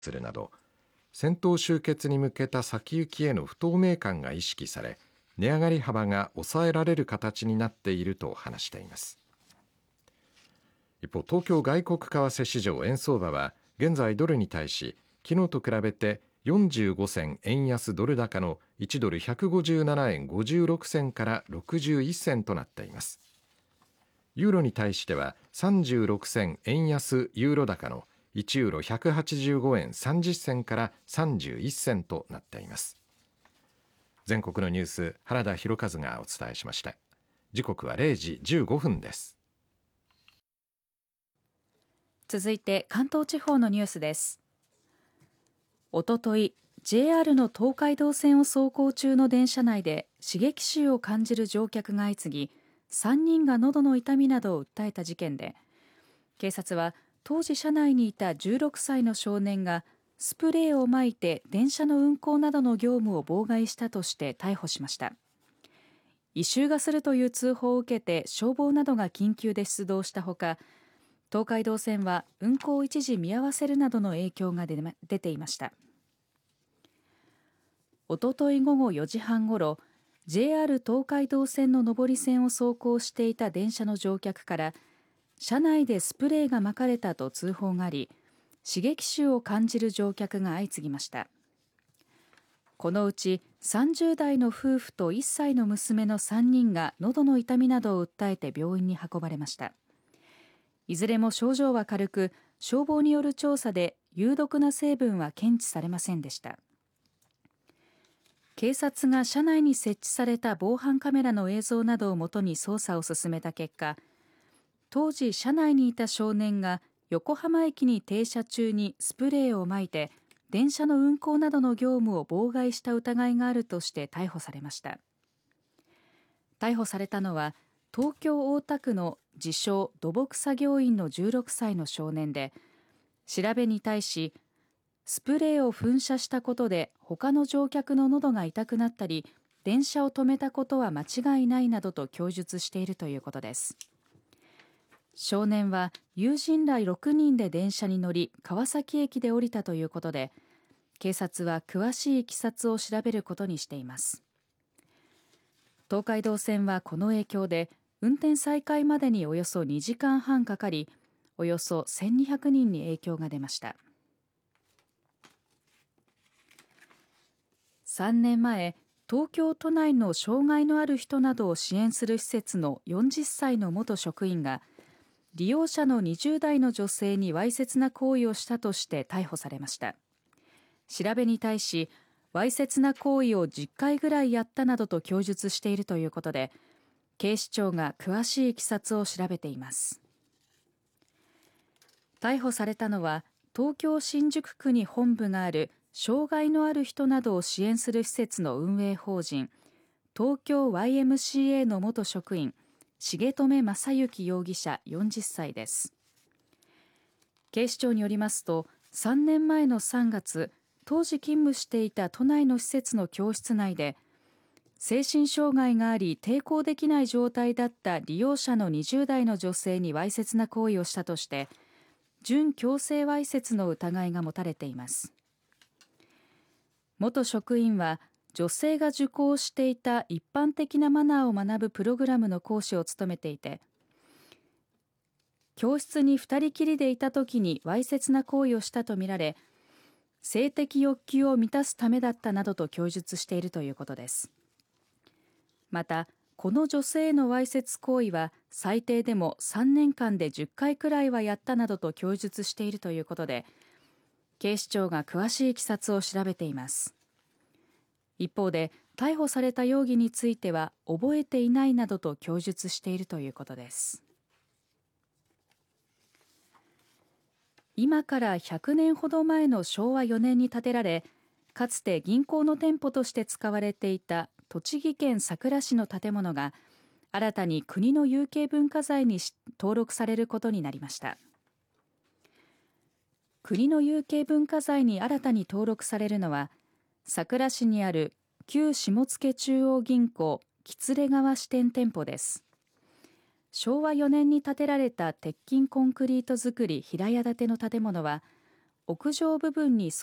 するなど戦闘終結に向けた先行きへの不透明感が意識され、値上がり幅が抑えられる形になっていると話しています。一方、東京外国為替市場円相場は現在ドルに対し昨日と比べて45銭円安ドル高の1ドル157円56銭から61銭となっています。ユーロに対しては36銭円安ユーロ高の1ユーロ185円30銭から31銭となっています。全国のニュース、原田博一がお伝えしました。時刻は0時15分です。 続いて関東地方のニュースです。おととい JR の東海道線を走行中の電車内で刺激臭を感じる乗客が相次ぎ、3人が喉の痛みなどを訴えた事件で、警察は当時車内にいた16歳の少年がスプレーを撒いて電車の運行などの業務を妨害したとして逮捕しました。異臭がするという通報を受けて消防などが緊急で出動したほか、東海道線は運行を一時見合わせるなどの影響が出ていました。おととい午後4時半ごろ、JR 東海道線の上り線を走行していた電車の乗客から車内でスプレーが撒かれたと通報があり、刺激臭を感じる乗客が相次ぎました。このうち30代の夫婦と1歳の娘の3人が喉の痛みなどを訴えて病院に運ばれました。いずれも症状は軽く、消防による調査で有毒な成分は検知されませんでした。警察が車内に設置された防犯カメラの映像などをもとに捜査を進めた結果、当時車内にいた少年が横浜駅に停車中にスプレーを撒いて電車の運行などの業務を妨害した疑いがあるとして逮捕されました。逮捕されたのは東京大田区の自称土木作業員の16歳の少年で、調べに対しスプレーを噴射したことで他の乗客の喉が痛くなったり電車を止めたことは間違いないなどと供述しているということです。少年は友人ら6人で電車に乗り川崎駅で降りたということで、警察は詳しいいきさつを調べることにしています。東海道線はこの影響で運転再開までにおよそ2時間半かかり、およそ1200人に影響が出ました。3年前、東京都内の障害のある人などを支援する施設の40歳の元職員が利用者の20代の女性にわいせつな行為をしたとして逮捕されました。調べに対し、わいせつな行為を10回ぐらいやったなどと供述しているということで、警視庁が詳しいいきさつを調べています。逮捕されたのは東京新宿区に本部がある障害のある人などを支援する施設の運営法人東京 YMCA の元職員重留正幸容疑者40歳です。警視庁によりますと、3年前の3月、当時勤務していた都内の施設の教室内で精神障害があり抵抗できない状態だった利用者の20代の女性にわいせつな行為をしたとして準強制わいせつの疑いが持たれています。元職員は女性が受講していた一般的なマナーを学ぶプログラムの講師を務めていて、教室に2人きりでいた時にわいせつな行為をしたとみられ、性的欲求を満たすためだったなどと供述しているということです。また、この女性へのわいせつ行為は最低でも3年間で10回くらいはやったなどと供述しているということで、警視庁が詳しいいきさつを調べています。一方で、逮捕された容疑については覚えていないなどと供述しているということです。今から100年ほど前の昭和4年に建てられ、かつて銀行の店舗として使われていた栃木県さくら市の建物が新たに国の有形文化財に登録されることになりました。国の有形文化財に新たに登録されるのは、さくら市にある旧下野中央銀行喜連川支店店舗です。昭和4年に建てられた鉄筋コンクリート造り平屋建ての建物は、 屋上部分に